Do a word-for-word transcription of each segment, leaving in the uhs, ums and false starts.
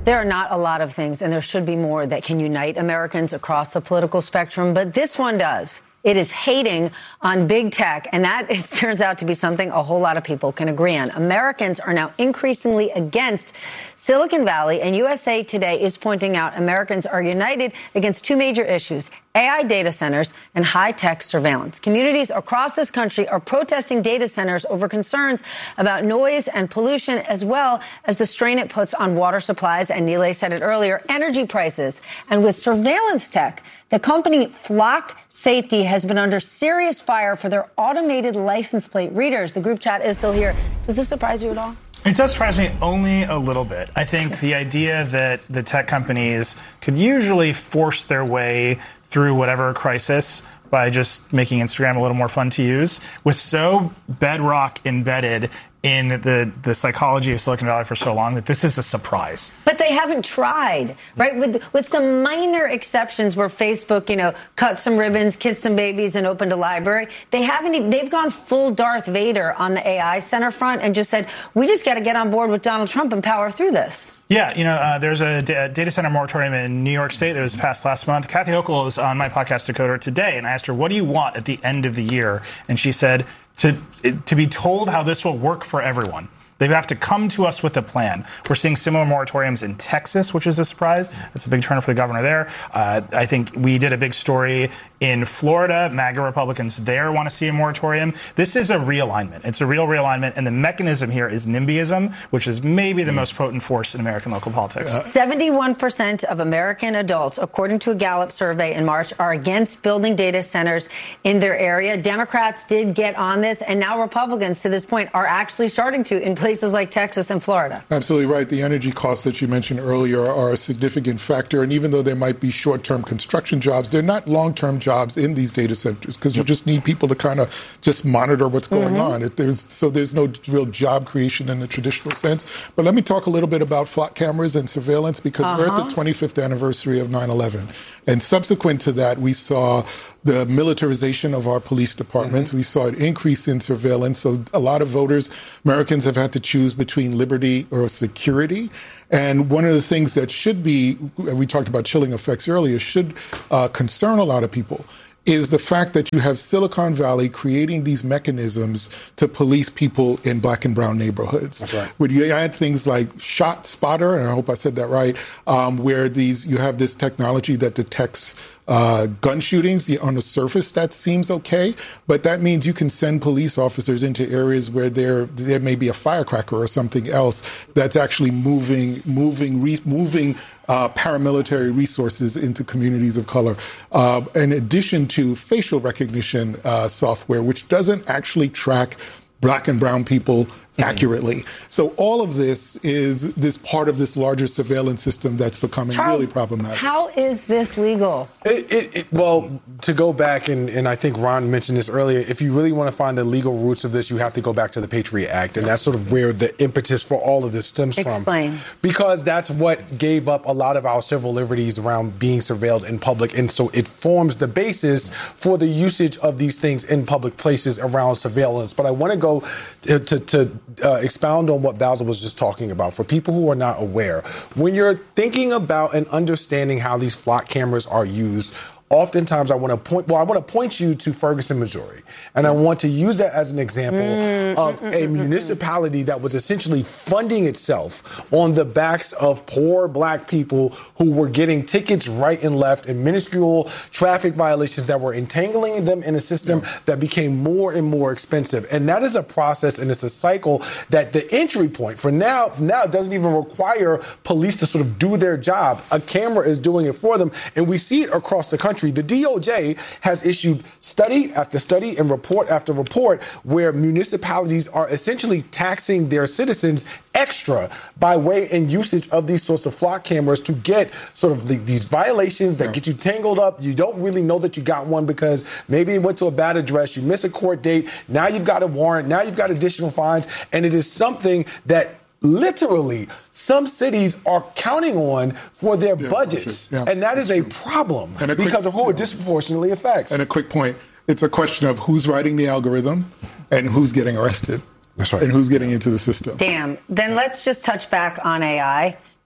There are not a lot of things, and there should be more, that can unite Americans across the political spectrum, but this one does. It is hating on big tech, and that is, turns out to be something a whole lot of people can agree on. Americans are now increasingly against Silicon Valley, and U S A Today is pointing out Americans are united against two major issues: A I data centers and high-tech surveillance. Communities across this country are protesting data centers over concerns about noise and pollution, as well as the strain it puts on water supplies, and Nilay said it earlier, energy prices. And with surveillance tech, the company Flock Safety has been under serious fire for their automated license plate readers. The group chat is still here. Does this surprise you at all? It does surprise me only a little bit. I think the idea that the tech companies could usually force their way through whatever crisis by just making Instagram a little more fun to use was so bedrock embedded in the, the psychology of Silicon Valley for so long that this is a surprise. But they haven't tried, right? With with some minor exceptions where Facebook, you know, cut some ribbons, kissed some babies, and opened a library. They haven't even, they've gone full Darth Vader on the A I center front and just said, we just got to get on board with Donald Trump and power through this. Yeah, you know, uh, there's a, d- a data center moratorium in New York State that was passed last month. Kathy Hochul is on my podcast, Decoder, today, and I asked her, what do you want at the end of the year? And she said, to to be told how this will work for everyone. They have to come to us with a plan. We're seeing similar moratoriums in Texas, which is a surprise. It's a big turn for the governor there. Uh, I think we did a big story in Florida. MAGA Republicans there want to see a moratorium. This is a realignment. It's a real realignment. And the mechanism here is NIMBYism, which is maybe the most potent force in American local politics. seventy-one percent of American adults, according to a Gallup survey in March, are against building data centers in their area. Democrats did get on this, and now Republicans, to this point, are actually starting to in places like Texas and Florida. Absolutely right. The energy costs that you mentioned earlier are a significant factor. And even though there might be short-term construction jobs, they're not long-term jobs in these data centers, because you just need people to kind of just monitor what's going mm-hmm. on. If there's, so there's no real job creation in the traditional sense. But let me talk a little bit about flock cameras and surveillance, because uh-huh. we're at the twenty-fifth anniversary of nine eleven. And subsequent to that, we saw the militarization of our police departments. Mm-hmm. We saw an increase in surveillance. So a lot of voters, Americans, have had to choose between liberty or security. And one of the things that should be, we talked about chilling effects earlier, should uh, concern a lot of people, is the fact that you have Silicon Valley creating these mechanisms to police people in black and brown neighborhoods. That's right. When you add things like Shot Spotter, and I hope I said that right, um, where these you have this technology that detects Uh, gun shootings. On the surface, that seems okay, but that means you can send police officers into areas where there there may be a firecracker or something else that's actually moving moving re- moving uh, paramilitary resources into communities of color. Uh, in addition to facial recognition uh, software, which doesn't actually track black and brown people accurately. So all of this is this part of this larger surveillance system that's becoming Charles, really problematic. How is this legal? It, it, it, well, to go back, and, and I think Ron mentioned this earlier, if you really want to find the legal roots of this, you have to go back to the Patriot Act. And that's sort of where the impetus for all of this stems Explain. from. Explain. Because that's what gave up a lot of our civil liberties around being surveilled in public. And so it forms the basis for the usage of these things in public places around surveillance. But I want to go to, to, to Uh, expound on what Basil was just talking about. For people who are not aware, when you're thinking about and understanding how these flock cameras are used, oftentimes I want to point, well, I want to point you to Ferguson, Missouri. And I want to use that as an example mm, of mm, a mm, municipality that was essentially funding itself on the backs of poor black people who were getting tickets right and left and minuscule traffic violations that were entangling them in a system yeah. that became more and more expensive. And that is a process, and it's a cycle that the entry point for now, now it doesn't even require police to sort of do their job. A camera is doing it for them. And we see it across the country. The D O J has issued study after study and report after report where municipalities are essentially taxing their citizens extra by way and usage of these sorts of flock cameras to get sort of the, these violations that yeah. get you tangled up. You don't really know that you got one because maybe it went to a bad address. You miss a court date. Now you've got a warrant. Now you've got additional fines. And it is something that literally some cities are counting on for their yeah, budgets. Yeah, and that is true. a problem a because quick, of who yeah. it disproportionately affects. And a quick point, it's a question of who's writing the algorithm and who's getting arrested. That's right. And who's getting into the system. Damn. Then let's just touch back on A I.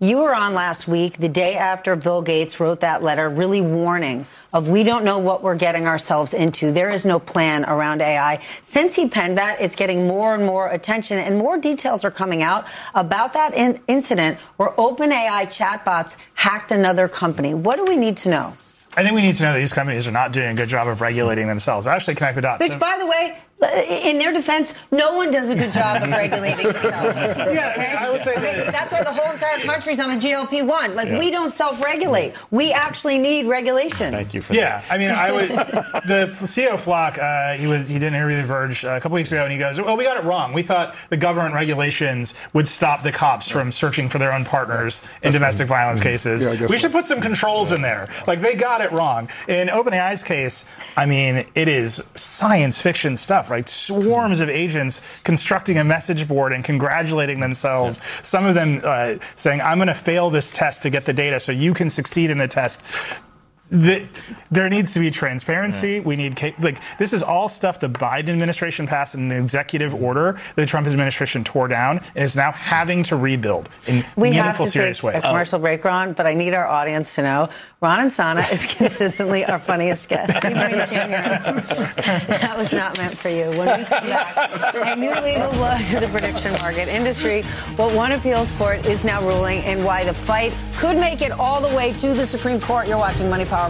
You were on last week, the day after Bill Gates wrote that letter, really warning of we don't know what we're getting ourselves into. There is no plan around A I. Since he penned that, it's getting more and more attention, and more details are coming out about that in- incident where OpenAI chatbots hacked another company. What do we need to know? I think we need to know that these companies are not doing a good job of regulating themselves. Actually, connect the dots. Which, by the way, in their defense, no one does a good job of regulating themselves. Yeah, okay? I would say okay, that. That's why the whole entire country's on a G L P one. Like, Yeah. we don't self-regulate. We actually need regulation. Thank you for Yeah, that. I mean, I would. The C E O of Flock, uh, he was he did an interview with The Verge uh, a couple weeks ago, and he goes, "Well, we got it wrong. We thought the government regulations would stop the cops from searching for their own partners in That's domestic right. violence cases. Yeah, I guess we should so. put some controls in there. Like, they got it wrong." In OpenAI's case, I mean, it is science fiction stuff, right? Swarms of agents constructing a message board and congratulating themselves. Some of them uh, saying, "I'm going to fail this test to get the data so you can succeed in the test." The, there needs to be transparency. Yeah. We need like this is all stuff the Biden administration passed in an executive order that the Trump administration tore down and is now having to rebuild in we meaningful, have to serious take ways. a commercial break, Ron, but I need our audience to know Ron Insana is consistently our funniest guest. Even when you can't hear him. That was not meant for you. When we come back, a new legal blow to the prediction market industry, what one appeals court is now ruling, and why the fight could make it all the way to the Supreme Court. You're watching Money Power